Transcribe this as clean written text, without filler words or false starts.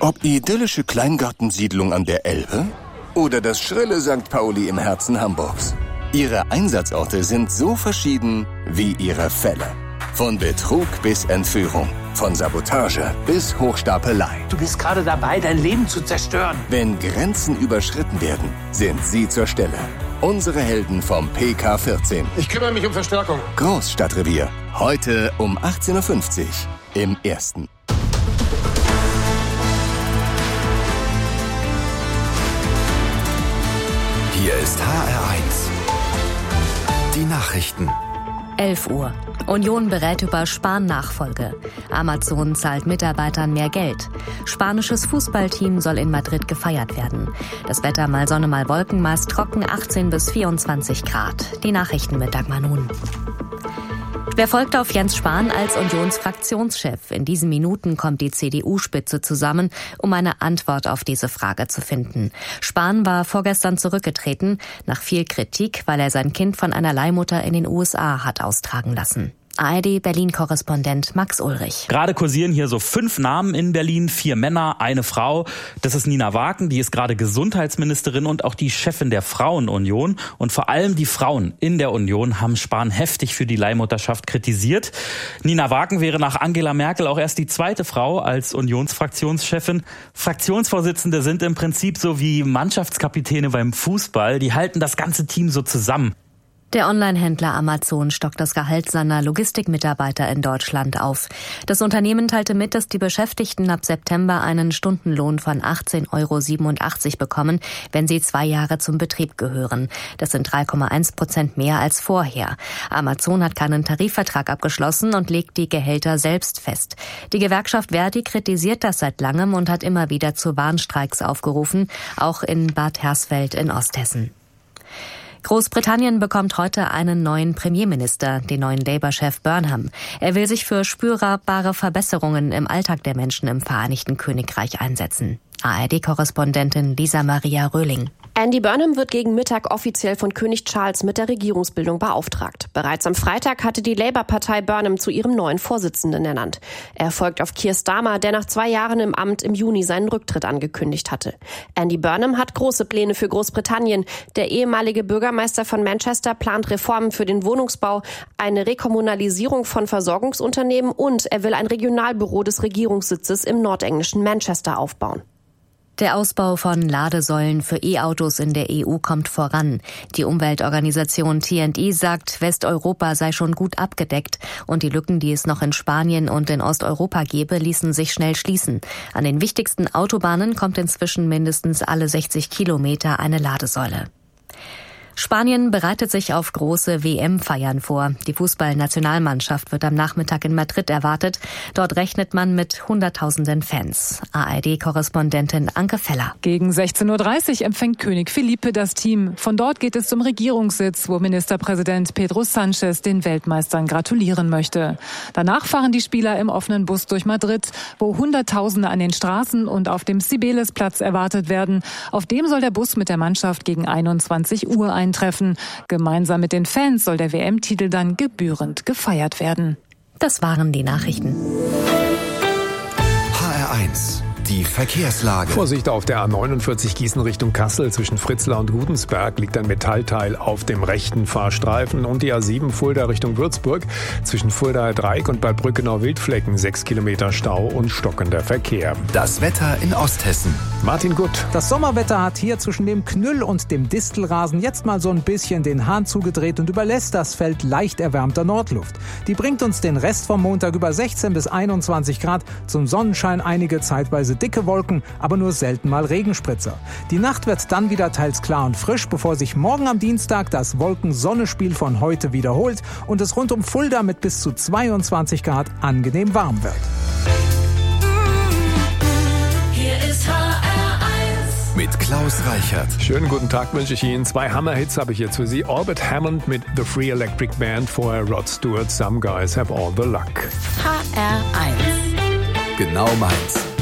Ob idyllische Kleingartensiedlung an der Elbe oder das schrille St. Pauli im Herzen Hamburgs. Ihre Einsatzorte sind so verschieden wie ihre Fälle. Von Betrug bis Entführung, von Sabotage bis Hochstapelei. Du bist gerade dabei, dein Leben zu zerstören. Wenn Grenzen überschritten werden, sind sie zur Stelle. Unsere Helden vom PK-14. Ich kümmere mich um Verstärkung. Großstadtrevier. Heute um 18.50 Uhr im Ersten. Hier ist HR1. Die Nachrichten. 11 Uhr. Union berät über Spahn-Nachfolge. Amazon zahlt Mitarbeitern mehr Geld. Spanisches Fußballteam soll in Madrid gefeiert werden. Das Wetter mal Sonne, mal Wolken, meist trocken, 18 bis 24 Grad. Die Nachrichten mit Dagmar Nun. Wer folgt auf Jens Spahn als Unionsfraktionschef? In diesen Minuten kommt die CDU-Spitze zusammen, um eine Antwort auf diese Frage zu finden. Spahn war vorgestern zurückgetreten, nach viel Kritik, weil er sein Kind von einer Leihmutter in den USA hat austragen lassen. ARD-Berlin-Korrespondent Max Ulrich. Gerade kursieren hier so 5 Namen in Berlin, 4 Männer, eine Frau. Das ist Nina Waken, die ist gerade Gesundheitsministerin und auch die Chefin der Frauenunion. Und vor allem die Frauen in der Union haben Spahn heftig für die Leihmutterschaft kritisiert. Nina Waken wäre nach Angela Merkel auch erst die zweite Frau als Unionsfraktionschefin. Fraktionsvorsitzende sind im Prinzip so wie Mannschaftskapitäne beim Fußball. Die halten das ganze Team so zusammen. Der Online-Händler Amazon stockt das Gehalt seiner Logistikmitarbeiter in Deutschland auf. Das Unternehmen teilte mit, dass die Beschäftigten ab September einen Stundenlohn von 18,87 € bekommen, wenn sie 2 Jahre zum Betrieb gehören. Das sind 3,1% mehr als vorher. Amazon hat keinen Tarifvertrag abgeschlossen und legt die Gehälter selbst fest. Die Gewerkschaft Verdi kritisiert das seit langem und hat immer wieder zu Warnstreiks aufgerufen, auch in Bad Hersfeld in Osthessen. Großbritannien bekommt heute einen neuen Premierminister, den neuen Labour-Chef Burnham. Er will sich für spürbare Verbesserungen im Alltag der Menschen im Vereinigten Königreich einsetzen. ARD-Korrespondentin Lisa Maria Röhling. Andy Burnham wird gegen Mittag offiziell von König Charles mit der Regierungsbildung beauftragt. Bereits am Freitag hatte die Labour-Partei Burnham zu ihrem neuen Vorsitzenden ernannt. Er folgt auf Keir Starmer, der nach 2 Jahren im Amt im Juni seinen Rücktritt angekündigt hatte. Andy Burnham hat große Pläne für Großbritannien. Der ehemalige Bürgermeister von Manchester plant Reformen für den Wohnungsbau, eine Rekommunalisierung von Versorgungsunternehmen und er will ein Regionalbüro des Regierungssitzes im nordenglischen Manchester aufbauen. Der Ausbau von Ladesäulen für E-Autos in der EU kommt voran. Die Umweltorganisation TNE sagt, Westeuropa sei schon gut abgedeckt und die Lücken, die es noch in Spanien und in Osteuropa gäbe, ließen sich schnell schließen. An den wichtigsten Autobahnen kommt inzwischen mindestens alle 60 Kilometer eine Ladesäule. Spanien bereitet sich auf große WM-Feiern vor. Die Fußballnationalmannschaft wird am Nachmittag in Madrid erwartet. Dort rechnet man mit Hunderttausenden Fans. ARD-Korrespondentin Anke Feller. Gegen 16:30 Uhr empfängt König Felipe das Team. Von dort geht es zum Regierungssitz, wo Ministerpräsident Pedro Sánchez den Weltmeistern gratulieren möchte. Danach fahren die Spieler im offenen Bus durch Madrid, wo Hunderttausende an den Straßen und auf dem Cibeles-Platz erwartet werden. Auf dem soll der Bus mit der Mannschaft gegen 21 Uhr eintreffen. Gemeinsam mit den Fans soll der WM-Titel dann gebührend gefeiert werden. Das waren die Nachrichten. HR1. Die Verkehrslage. Vorsicht auf der A49 Gießen Richtung Kassel. Zwischen Fritzlar und Gudensberg liegt ein Metallteil auf dem rechten Fahrstreifen. Und die A7 Fulda Richtung Würzburg. Zwischen Fuldaer Dreieck und Bad Brückenau-Wildflecken 6 Kilometer Stau und stockender Verkehr. Das Wetter in Osthessen. Martin Gutt. Das Sommerwetter hat hier zwischen dem Knüll und dem Distelrasen jetzt mal so ein bisschen den Hahn zugedreht und überlässt das Feld leicht erwärmter Nordluft. Die bringt uns den Rest vom Montag über 16 bis 21 Grad. Zum Sonnenschein einige zeitweise dicke Wolken, aber nur selten mal Regenspritzer. Die Nacht wird dann wieder teils klar und frisch, bevor sich morgen am Dienstag das Wolken-Sonne-Spiel von heute wiederholt und es rund um Fulda mit bis zu 22 Grad angenehm warm wird. Hier ist HR1 mit Klaus Reichert. Schönen guten Tag wünsche ich Ihnen. 2 Hammerhits habe ich hier für Sie. Orbit Hammond mit The Free Electric Band, vorher Rod Stewart, Some Guys Have All the Luck. HR1 Genau meins.